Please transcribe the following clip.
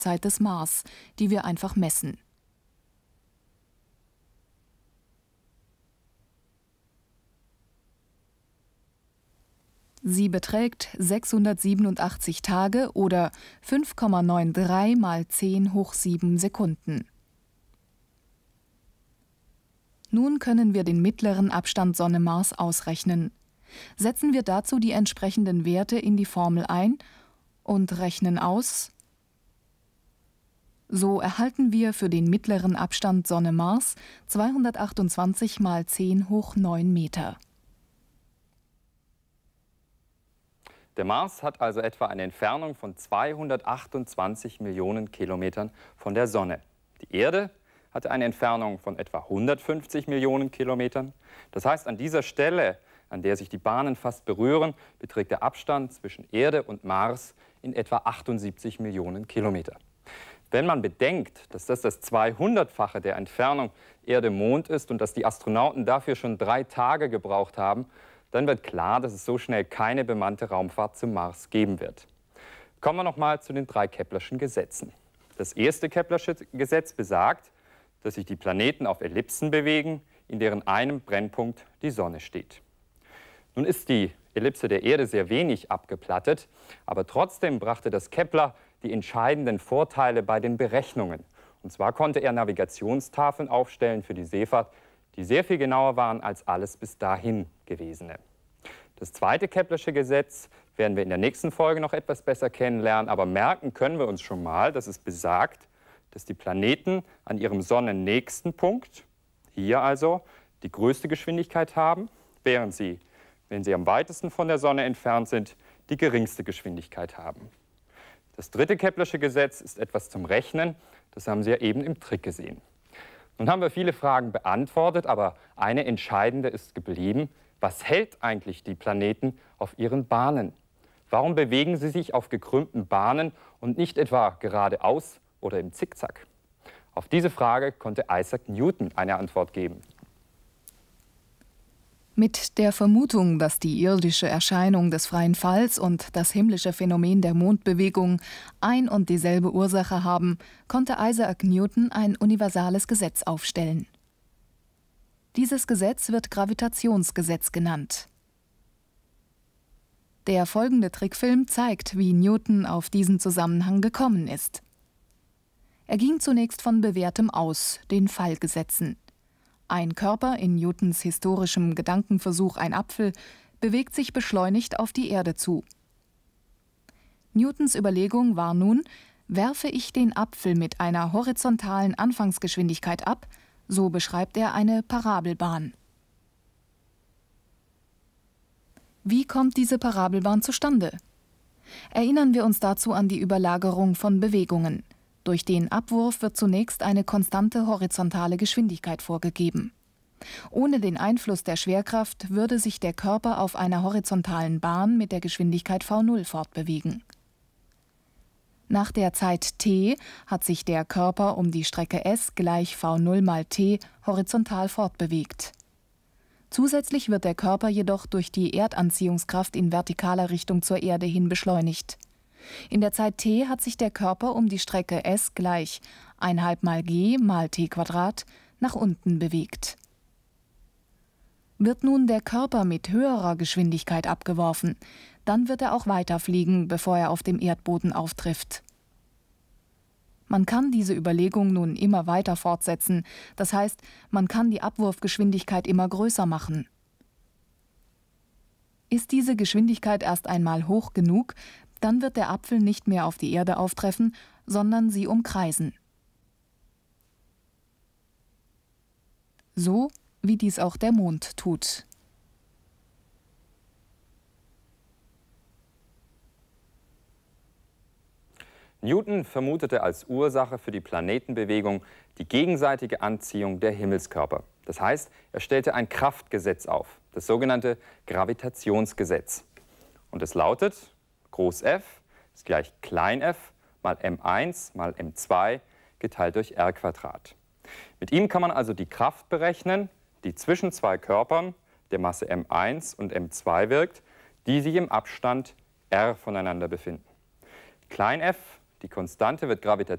Zeit des Mars, die wir einfach messen. Sie beträgt 687 Tage oder 5,93 mal 10 hoch 7 Sekunden. Nun können wir den mittleren Abstand Sonne-Mars ausrechnen. Setzen wir dazu die entsprechenden Werte in die Formel ein und rechnen aus. So erhalten wir für den mittleren Abstand Sonne-Mars 228 mal 10 hoch 9 Meter. Der Mars hat also etwa eine Entfernung von 228 Millionen Kilometern von der Sonne. Die Erde hat eine Entfernung von etwa 150 Millionen Kilometern. Das heißt, an dieser Stelle, an der sich die Bahnen fast berühren, beträgt der Abstand zwischen Erde und Mars in etwa 78 Millionen Kilometer. Wenn man bedenkt, dass das 200-fache der Entfernung Erde-Mond ist und dass die Astronauten dafür schon 3 Tage gebraucht haben, dann wird klar, dass es so schnell keine bemannte Raumfahrt zum Mars geben wird. Kommen wir noch mal zu den 3 Keplerschen Gesetzen. Das erste Keplersche Gesetz besagt, dass sich die Planeten auf Ellipsen bewegen, in deren einem Brennpunkt die Sonne steht. Nun ist die Ellipse der Erde sehr wenig abgeplattet, aber trotzdem brachte das Kepler die entscheidenden Vorteile bei den Berechnungen. Und zwar konnte er Navigationstafeln aufstellen für die Seefahrt, die sehr viel genauer waren als alles bis dahin Gewesene. Das zweite Keplersche Gesetz werden wir in der nächsten Folge noch etwas besser kennenlernen, aber merken können wir uns schon mal, dass es besagt, dass die Planeten an ihrem sonnennächsten Punkt, hier also, die größte Geschwindigkeit haben, während sie, wenn sie am weitesten von der Sonne entfernt sind, die geringste Geschwindigkeit haben. Das dritte Keplersche Gesetz ist etwas zum Rechnen, das haben Sie ja eben im Trick gesehen. Nun haben wir viele Fragen beantwortet, aber eine entscheidende ist geblieben. Was hält eigentlich die Planeten auf ihren Bahnen? Warum bewegen sie sich auf gekrümmten Bahnen und nicht etwa geradeaus oder im Zickzack? Auf diese Frage konnte Isaac Newton eine Antwort geben. Mit der Vermutung, dass die irdische Erscheinung des freien Falls und das himmlische Phänomen der Mondbewegung ein und dieselbe Ursache haben, konnte Isaac Newton ein universales Gesetz aufstellen. Dieses Gesetz wird Gravitationsgesetz genannt. Der folgende Trickfilm zeigt, wie Newton auf diesen Zusammenhang gekommen ist. Er ging zunächst von bewährtem aus, den Fallgesetzen. Ein Körper, in Newtons historischem Gedankenversuch ein Apfel, bewegt sich beschleunigt auf die Erde zu. Newtons Überlegung war nun, werfe ich den Apfel mit einer horizontalen Anfangsgeschwindigkeit ab, so beschreibt er eine Parabelbahn. Wie kommt diese Parabelbahn zustande? Erinnern wir uns dazu an die Überlagerung von Bewegungen. Durch den Abwurf wird zunächst eine konstante horizontale Geschwindigkeit vorgegeben. Ohne den Einfluss der Schwerkraft würde sich der Körper auf einer horizontalen Bahn mit der Geschwindigkeit v0 fortbewegen. Nach der Zeit t hat sich der Körper um die Strecke s gleich v0 mal t horizontal fortbewegt. Zusätzlich wird der Körper jedoch durch die Erdanziehungskraft in vertikaler Richtung zur Erde hin beschleunigt. In der Zeit t hat sich der Körper um die Strecke s gleich 1/2 mal g mal t² nach unten bewegt. Wird nun der Körper mit höherer Geschwindigkeit abgeworfen, dann wird er auch weiterfliegen, bevor er auf dem Erdboden auftrifft. Man kann diese Überlegung nun immer weiter fortsetzen, das heißt, man kann die Abwurfgeschwindigkeit immer größer machen. Ist diese Geschwindigkeit erst einmal hoch genug, dann wird der Apfel nicht mehr auf die Erde auftreffen, sondern sie umkreisen. So wie dies auch der Mond tut. Newton vermutete als Ursache für die Planetenbewegung die gegenseitige Anziehung der Himmelskörper. Das heißt, er stellte ein Kraftgesetz auf, das sogenannte Gravitationsgesetz. Und es lautet, Groß F ist gleich klein f mal m1 mal m2 geteilt durch r². Mit ihm kann man also die Kraft berechnen, die zwischen 2 Körpern der Masse m1 und m2 wirkt, die sich im Abstand r voneinander befinden. Klein f, die Konstante, wird